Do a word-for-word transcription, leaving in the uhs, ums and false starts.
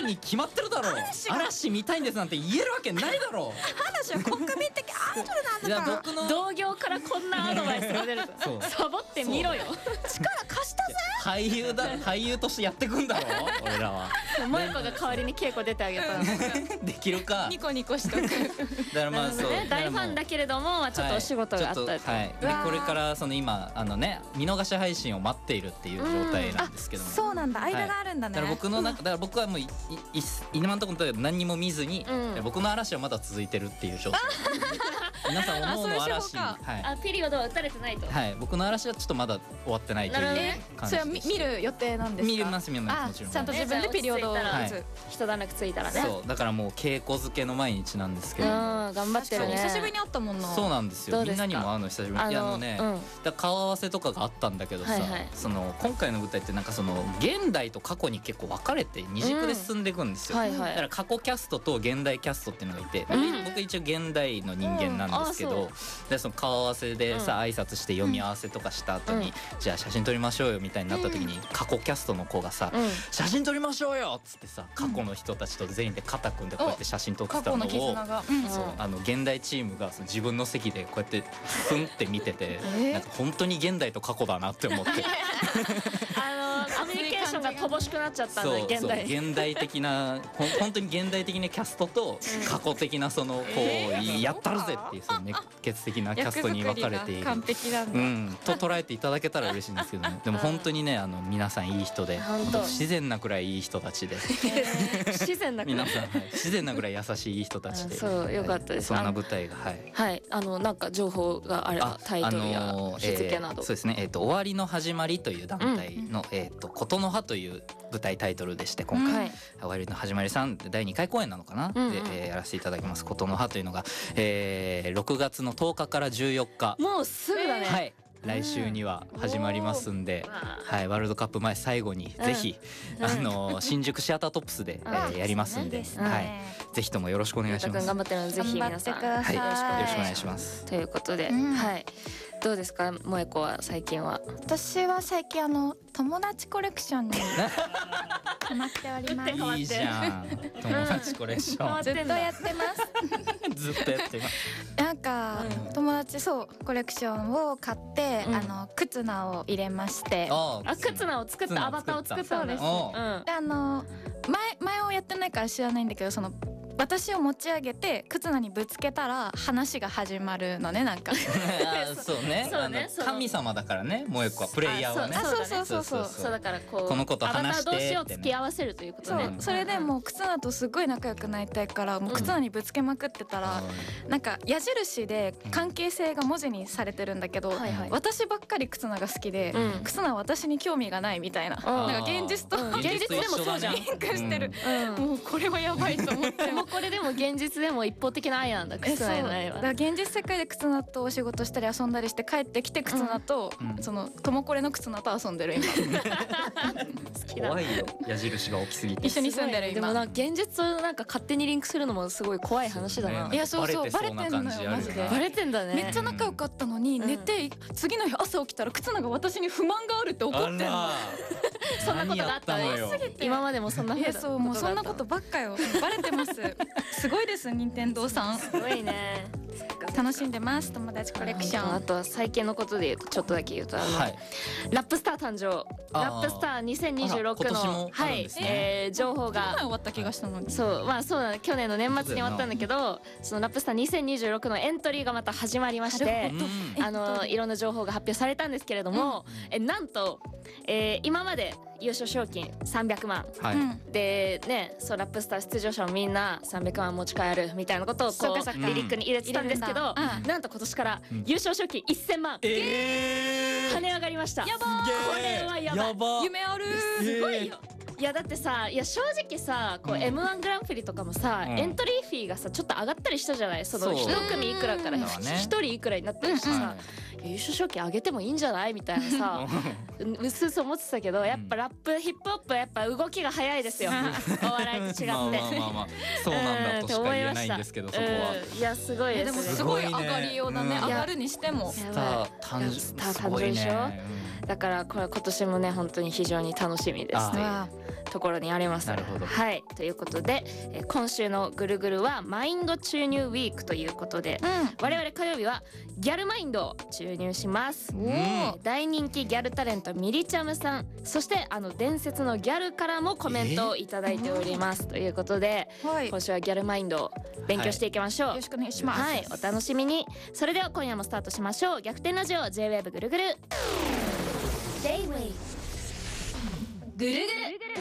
るに決まってるだろう。嵐見たいんですなんて言えるわけないだろう。 嵐は国民的アイドルなんだから。 僕の同業からこんなアドバイスが出るとサボってみろよ。 力貸したぜ。 俳優だ俳優としてやってくんだろ俺らは。 萌子が代わりに稽古出てあげたらできるか。 ニコニコしとく。 だからまあそう大ファンだけれどもちょっとお仕事があったりと、 はい、でこれからその今あのね見逃し配信を待っているっていう状態なんですけども、 そうなんだ、間があるんだね。 だから僕の中だから僕はもういい今のところ何にも見ずに、 うん、 僕の嵐はまだ続いてるっていう状態。皆さんおのおの嵐、はい、 あピリオドは打たれてないと。 はい、僕の嵐はちょっとまだ終わってないという感じです。 それは見る予定なんですか？ 見ます見ますもちろん。 ちゃんと自分でピリオドを打つ。 一段落ついたらね。 そうだからもう稽古漬けの毎日なんですけど。 頑張ってるね。 久しぶりに会ったもんな。 そうなんですよ。みんなにも会うの久しぶり。あのね、だ顔合わせとかがあったんだけどさ、その今回の舞台ってなんかその現代と過去に結構分かれて二軸で進んでいくんですよ。だから過去キャストと現代キャストっていうのがいて、僕一応現代の人間なんですけど、でその顔合わせでさ挨拶して読み合わせとかした後に、じゃあ写真撮りましょうよみたいになった時に過去キャストの子がさ、写真撮りましょうよっつってさ、過去の人たちと全員で肩組んでこうやって写真撮ってたのを、そうあの現代チームがその自分の席でこうやってふんって見てて、なんか本当に現代と過去だなって思って。 あのコミュニケーションが乏しくなっちゃったんだ。現代現代的なほん本当に現代的なキャストと過去的なそのこうやったるぜっていうその熱血的なキャストに分かれている。 完璧なんだ。 うんと捉えていただけたら嬉しいんですけどね。でも本当にねあの皆さんいい人で、不自然なくらいいい人たちで。 不自然なくらい。 皆さん不自然なぐらい優しいいい人たちで。 そうよかったです。 そんな舞台がはいはいあのなんか情報があればタイトルや日付など。 そうですね。えっと終わりの始まりという団体のえっと琴の葉という舞台タイトルでして今回、終わりの始まりさんだいにかい公演なのかな、で、えー、やらせていただきます琴の葉というのが、えー、ろくがつのとおかからじゅうよっかもうすぐだね。 はい来週には始まりますんで、はい、ワールドカップ前最後にぜひ、うん、あの新宿シアタートップスで、うん、えー、やりますんで、 うん、 はい、ぜひともよろしくお願いします。 頑張ってるのでぜひ皆さん、 はい、よろしくお願いします。 ということで、うん、はい。どうですか萌子は最近は？ 私は最近あの友達コレクションにハマっております。 いいじゃん。友達コレクションずっとやってます。 ずっとやってます。 なんか、うん、友達そうコレクションを買って、うん、あの靴名を入れまして、 あ靴名を作ったアバターを作ったんです。 であの前前をやってないから知らないんだけどその。私を持ち上げて靴名にぶつけたら話が始まるのねなんかそうねそうね神様だからね萌子はプレイヤーはね。 そうそうそうそうそうだからこうこの子と話してアバター同士を付き合わせるということね。 それでもう靴名とすごい仲良くなりたいからもう靴名にぶつけまくってたらなんか矢印で関係性が文字にされてるんだけど私ばっかり靴名が好きで靴名は私に興味がないみたいななんか現実と現実でもそうじゃん。 リンクしてる。もうこれはやばいと思って。 これでも現実でも一方的な愛なんだ靴名の愛は。 だから現実世界で靴名とお仕事したり遊んだりして帰ってきて靴名と、うん、そのともこれの靴名と遊んでる今。 好きだ。怖いよ矢印が大きすぎて。 一緒に住んでる今。 でもなんか現実となんか勝手にリンクするのもすごい怖い話だな。 いやそうそうバレてんのよマジで。 バレてんだね。 めっちゃ仲良かったのに寝て次の日朝起きたら靴名が私に不満があるって怒ってんの。 そんなことがあったね。今までもそんなことがあった。 そうもうそんなことばっかよ。バレてます。すごいです任天堂さん。 すごいね。 楽しんでます友達コレクション。 あとは最近のことで言うとちょっとだけ言うとあの、はい、ラップスター誕生ラップスターにせんにじゅうろくのはい、えー、情報が終わった気がしたのに。 そうまあそうだ去年の年末に終わったんだけどそのラップスターにせんにじゅうろくのエントリーがまた始まりましてあのいろんな情報が発表されたんですけれども、うん、えなんと、えー、今まで優勝賞金さんびゃくまん、はい、でねそうラップスター出場者もみんなさんびゃくまん持ち帰るみたいなことをこうリリックに入れてたんですけど、うん、なんと今年から優勝賞金せんまん、えー、跳ね上がりました。 やばーこれはやばいやば夢あるすごいよ。いやだってさいや正直さこう エムワン グランプリとかもさ、うん、エントリーフィーがさちょっと上がったりしたじゃないその一組いくらから一人いくらになったりしてさ、うん、優勝賞金上げてもいいんじゃないみたいなさうすうす思ってたけどやっぱラップヒップホップやっぱ動きが早いですよお笑いと違ってまあまあまあ、まあ、 そうなんだとしか言えないんですけどそこは、 うん、いやすごいですね。 でもすごい上がりようだね、うん、上がるにしてもスター誕生スター誕生でしょ、うん、だからこれ今年もね本当に非常に楽しみですね。 ところにあります。 なるほど。 はい、ということで、えー、今週のぐるぐるはマインド注入ウィークということで、うん、我々火曜日はギャルマインドを注入します。うん、大人気ギャルタレントミリチャムさん、そしてあの伝説のギャルからもコメントをいただいております、えー、ということで、はい、今週はギャルマインドを勉強していきましょう、はい、 よろしくお願いします。 はい、お楽しみに。それでは今夜もスタートしましょう。逆転ラジオ J-ウェーブ ぐるぐる J-ウェーブ ぐるぐる